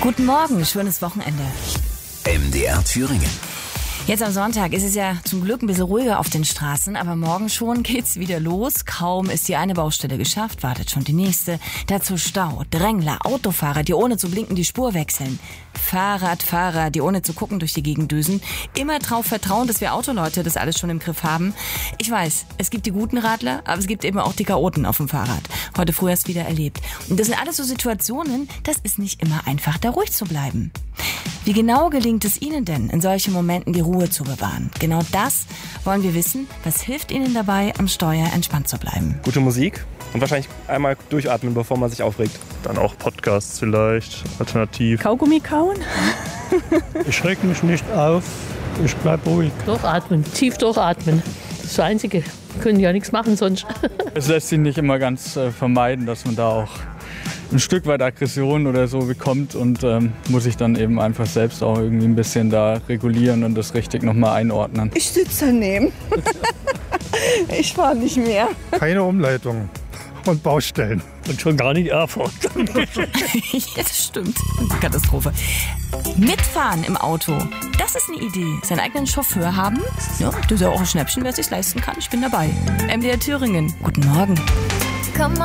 Guten Morgen, schönes Wochenende. MDR Thüringen. Jetzt am Sonntag ist es ja zum Glück ein bisschen ruhiger auf den Straßen, aber morgen schon geht's wieder los. Kaum ist die eine Baustelle geschafft, wartet schon die nächste. Dazu Stau, Drängler, Autofahrer, die ohne zu blinken die Spur wechseln. Fahrradfahrer, die ohne zu gucken durch die Gegend düsen. Immer drauf vertrauen, dass wir Autoleute das alles schon im Griff haben. Ich weiß, es gibt die guten Radler, aber es gibt eben auch die Chaoten auf dem Fahrrad. Heute früh erst wieder erlebt. Und das sind alles so Situationen, das ist nicht immer einfach, da ruhig zu bleiben. Wie genau gelingt es Ihnen denn, in solchen Momenten die Ruhe zu bewahren? Genau das wollen wir wissen. Was hilft Ihnen dabei, am Steuer entspannt zu bleiben? Gute Musik und wahrscheinlich einmal durchatmen, bevor man sich aufregt. Dann auch Podcasts vielleicht, alternativ. Kaugummi kauen? Ich schreck mich nicht auf, ich bleib ruhig. Durchatmen, tief durchatmen. Das ist das Einzige. Können ja nichts machen sonst. Es lässt sich nicht immer ganz vermeiden, dass man da auch ein Stück weit Aggression oder so bekommt und muss ich dann eben einfach selbst auch irgendwie ein bisschen da regulieren und das richtig nochmal einordnen. Ich sitze daneben. Ich fahre nicht mehr. Keine Umleitung und Baustellen. Und schon gar nicht Erfurt. Ja, das stimmt. Katastrophe. Mitfahren im Auto, das ist eine Idee. Seinen eigenen Chauffeur haben? Ja, das ist ja auch ein Schnäppchen, wer es sich leisten kann. Ich bin dabei. MDR Thüringen. Guten Morgen.